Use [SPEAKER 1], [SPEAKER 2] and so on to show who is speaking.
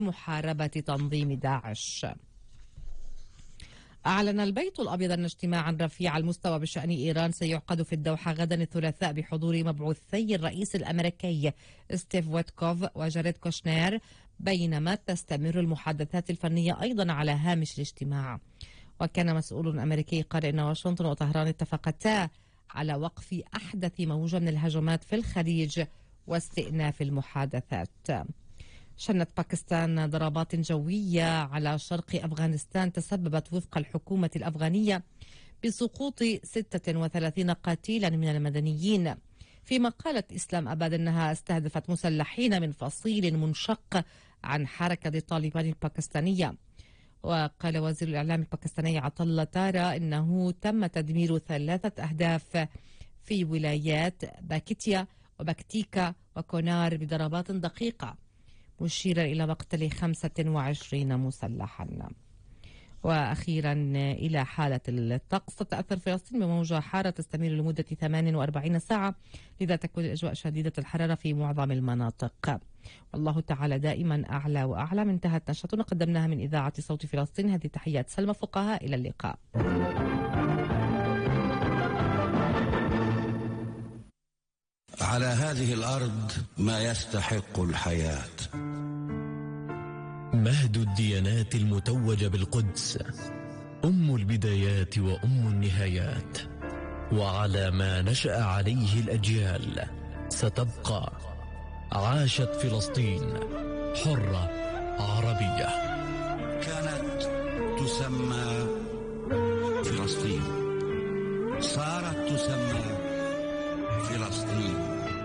[SPEAKER 1] محاربة تنظيم داعش. أعلن البيت الأبيض أن اجتماعا رفيع المستوى بشأن إيران سيعقد في الدوحة غدا الثلاثاء بحضور مبعوثي الرئيس الأمريكي ستيف ويتكوف وجاريد كوشنير، بينما تستمر المحادثات الفنية أيضا على هامش الاجتماع. وكان مسؤول أمريكي قال إن واشنطن وطهران اتفقتا على وقف أحدث موجة من الهجمات في الخليج واستئناف المحادثات. شنت باكستان ضربات جوية على شرق أفغانستان تسببت وفق الحكومة الأفغانية بسقوط 36 قتيلا من المدنيين، فيما قالت إسلام أباد أنها استهدفت مسلحين من فصيل منشق عن حركة طالبان الباكستانية. وقال وزير الإعلام الباكستاني عطلة تارا إنه تم تدمير 3 أهداف في ولايات باكتيا وبكتيكا وكونار بضربات دقيقة، مشيرا إلى مقتل 25 مسلحا. وأخيرا إلى حالة الطقس، تتأثر فلسطين بموجة حارة تستمر لمدة 48 ساعة، لذا تكون الأجواء شديدة الحرارة في معظم المناطق. والله تعالى دائما أعلى وأعلى. انتهت نشرتنا قدمناها من إذاعة صوت فلسطين. هذه تحيات سلمى فقهاء، إلى اللقاء.
[SPEAKER 2] على هذه الأرض ما يستحق الحياة.
[SPEAKER 3] مهد الديانات المتوج بالقدس، أم البدايات وأم النهايات، وعلى ما نشأ عليه الأجيال ستبقى. عاشت فلسطين حرة عربية.
[SPEAKER 2] كانت تسمى فلسطين، صارت تسمى فلسطين.